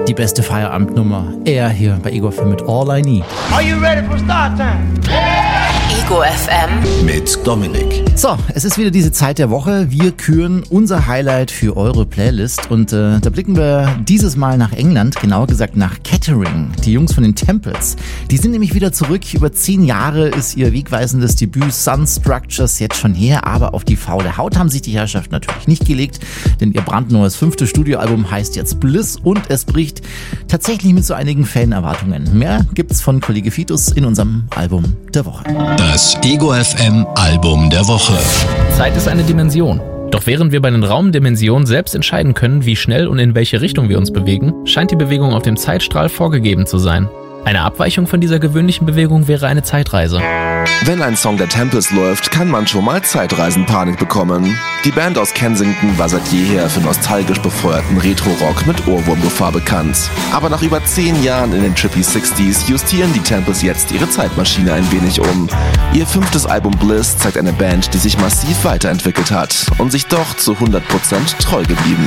Die beste Feierabendnummer. Er hier bei Ego FM mit All I Need. Are you ready for start time? Ego FM mit Dominik. So, es ist wieder diese Zeit der Woche. Wir küren unser Highlight für eure Playlist und da blicken wir dieses Mal nach England, genauer gesagt nach Kettering. Die Jungs von den Temples, die sind nämlich wieder zurück. Über 10 Jahre ist ihr wegweisendes Debüt Sun Structures jetzt schon her, aber auf die faule Haut haben sich die Herrschaften natürlich nicht gelegt, denn ihr brandneues 5. Studioalbum heißt jetzt Bliss und es bricht tatsächlich mit so einigen Fanerwartungen. Mehr gibt's von Kollege Fitus in unserem Album der Woche. Das Ego FM Album der Woche. Zeit ist eine Dimension. Doch während wir bei den Raumdimensionen selbst entscheiden können, wie schnell und in welche Richtung wir uns bewegen, scheint die Bewegung auf dem Zeitstrahl vorgegeben zu sein. Eine Abweichung von dieser gewöhnlichen Bewegung wäre eine Zeitreise. Wenn ein Song der Temples läuft, kann man schon mal Zeitreisenpanik bekommen. Die Band aus Kensington war seit jeher für nostalgisch befeuerten Retro-Rock mit Ohrwurmgefahr bekannt. Aber nach über 10 Jahren in den Trippy 60s justieren die Temples jetzt ihre Zeitmaschine ein wenig um. Ihr 5. Album Bliss zeigt eine Band, die sich massiv weiterentwickelt hat und sich doch zu 100% treu geblieben